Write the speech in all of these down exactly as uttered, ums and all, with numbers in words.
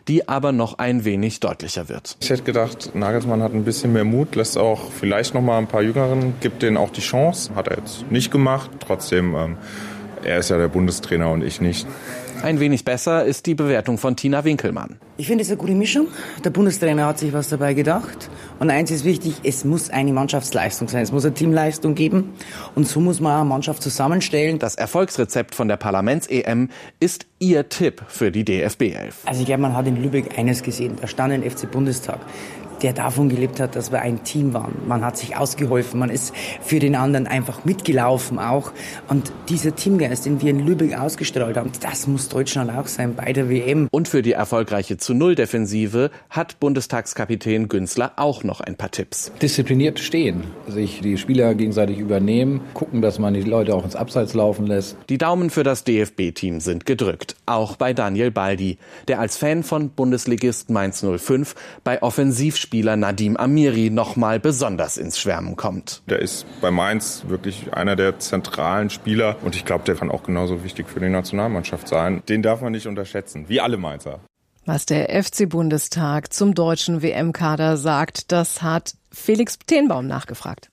die aber noch ein wenig deutlicher wird. Ich hätte gedacht, Nagelsmann hat ein bisschen mehr Mut, lässt auch vielleicht noch mal ein paar Jüngeren, gibt denen auch die Chance. Hat er jetzt nicht gemacht. Trotzdem, ähm, er ist ja der Bundestrainer und ich nicht. Ein wenig besser ist die Bewertung von Tina Winkelmann. Ich finde es eine gute Mischung. Der Bundestrainer hat sich was dabei gedacht. Und eins ist wichtig, es muss eine Mannschaftsleistung sein. Es muss eine Teamleistung geben. Und so muss man eine Mannschaft zusammenstellen. Das Erfolgsrezept von der Parlaments-E M ist Ihr Tipp für die D F B elf. Also ich glaube, man hat in Lübeck eines gesehen. Da stand ein F C Bundestag, der davon gelebt hat, dass wir ein Team waren. Man hat sich ausgeholfen, man ist für den anderen einfach mitgelaufen auch. Und dieser Teamgeist, den wir in Lübeck ausgestrahlt haben, das muss Deutschland auch sein bei der W M. Und für die erfolgreiche zu null Defensive hat Bundestagskapitän Günzler auch noch ein paar Tipps. Diszipliniert stehen, sich die Spieler gegenseitig übernehmen, gucken, dass man die Leute auch ins Abseits laufen lässt. Die Daumen für das D F B-Team sind gedrückt, auch bei Daniel Baldi, der als Fan von Bundesligist Mainz null fünf bei Offensivspielern Spieler Nadim Amiri noch mal besonders ins Schwärmen kommt. Der ist bei Mainz wirklich einer der zentralen Spieler und ich glaube, der kann auch genauso wichtig für die Nationalmannschaft sein. Den darf man nicht unterschätzen, wie alle Mainzer. Was der F C-Bundestag zum deutschen W M-Kader sagt, das hat Felix Tenbaum nachgefragt.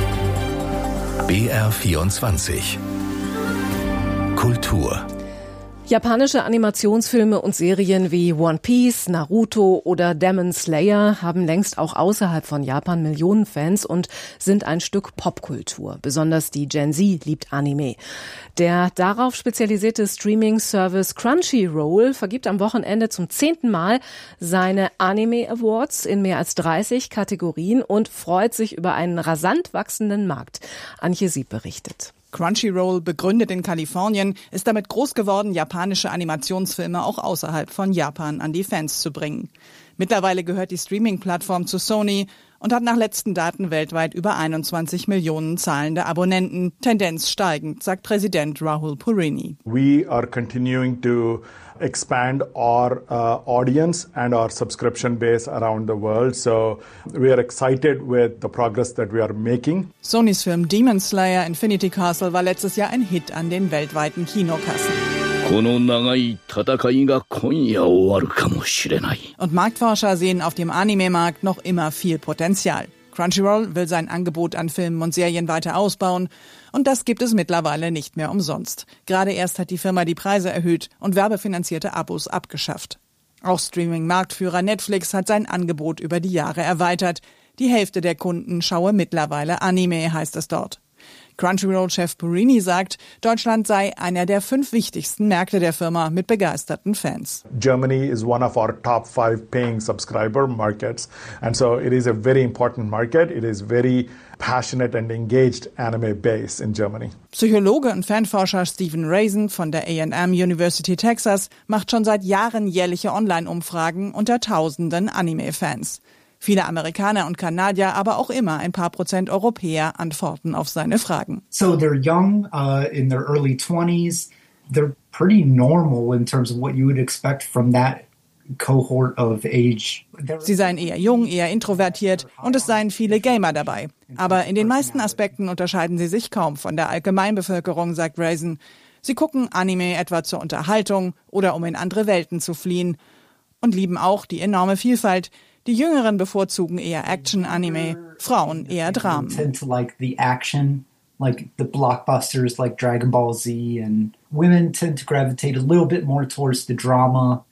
B R vierundzwanzig Kultur. Japanische Animationsfilme und Serien wie One Piece, Naruto oder Demon Slayer haben längst auch außerhalb von Japan Millionen Fans und sind ein Stück Popkultur. Besonders die Gen Z liebt Anime. Der darauf spezialisierte Streaming-Service Crunchyroll vergibt am Wochenende zum zehnten Mal seine Anime Awards in mehr als dreißig Kategorien und freut sich über einen rasant wachsenden Markt. Antje Sieb berichtet. Crunchyroll, begründet in Kalifornien, ist damit groß geworden, japanische Animationsfilme auch außerhalb von Japan an die Fans zu bringen. Mittlerweile gehört die Streaming-Plattform zu Sony und hat nach letzten Daten weltweit über einundzwanzig Millionen zahlende Abonnenten, Tendenz steigend, sagt Präsident Rahul Purini. We are continuing to expand our uh, audience and our subscription base around the world. So we are excited with the progress that we are making. Sonys Film Demon Slayer Infinity Castle war letztes Jahr ein Hit an den weltweiten Kinokassen. Und Marktforscher sehen auf dem Anime-Markt noch immer viel Potenzial. Crunchyroll will sein Angebot an Filmen und Serien weiter ausbauen. Und das gibt es mittlerweile nicht mehr umsonst. Gerade erst hat die Firma die Preise erhöht und werbefinanzierte Abos abgeschafft. Auch Streaming-Marktführer Netflix hat sein Angebot über die Jahre erweitert. Die Hälfte der Kunden schaue mittlerweile Anime, heißt es dort. Crunchyroll-Chef Purini sagt, Deutschland sei einer der fünf wichtigsten Märkte der Firma mit begeisterten Fans. Germany is one of our top five paying subscriber markets. And so it is a very important market. It is very passionate and engaged anime base in Germany. Psychologe und Fanforscher Stephen Raisin von der A and M University Texas macht schon seit Jahren jährliche Online-Umfragen unter tausenden Anime-Fans. Viele Amerikaner und Kanadier, aber auch immer ein paar Prozent Europäer antworten auf seine Fragen. So they're young, uh, in their early twenties. They're pretty normal in terms of what you would expect from that cohort of age. Sie seien eher jung, eher introvertiert und es seien viele Gamer dabei. Aber in den meisten Aspekten unterscheiden sie sich kaum von der Allgemeinbevölkerung, sagt Raisin. Sie gucken Anime etwa zur Unterhaltung oder um in andere Welten zu fliehen und lieben auch die enorme Vielfalt. Die Jüngeren bevorzugen eher Action-Anime, Frauen eher Dramen. Tend to like the action, like the blockbusters like Dragon Ball Z, and women tend to gravitate a little bit more towards the drama.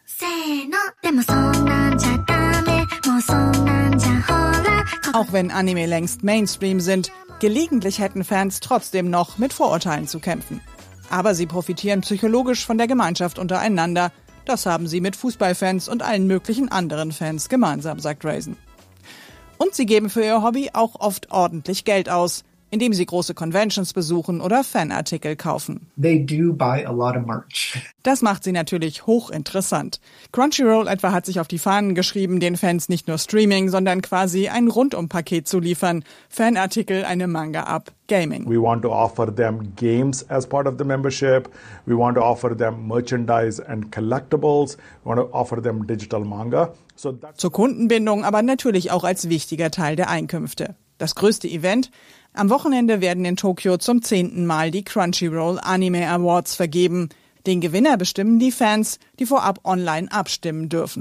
Auch wenn Anime längst Mainstream sind, gelegentlich hätten Fans trotzdem noch mit Vorurteilen zu kämpfen. Aber sie profitieren psychologisch von der Gemeinschaft untereinander. Das haben sie mit Fußballfans und allen möglichen anderen Fans gemeinsam, sagt Raisin. Und sie geben für ihr Hobby auch oft ordentlich Geld aus, indem sie große Conventions besuchen oder Fanartikel kaufen. They do buy a lot of merch. Das macht sie natürlich hochinteressant. Crunchyroll etwa hat sich auf die Fahnen geschrieben, den Fans nicht nur Streaming, sondern quasi ein Rundumpaket zu liefern. Fanartikel, eine Manga-App, Gaming. We want to offer them games as part of the membership. We want to offer them merchandise and collectibles. We want to offer them digital manga. So Zur Kundenbindung, aber natürlich auch als wichtiger Teil der Einkünfte. Das größte Event? Am Wochenende werden in Tokio zum zehnten Mal die Crunchyroll Anime Awards vergeben. Den Gewinner bestimmen die Fans, die vorab online abstimmen dürfen.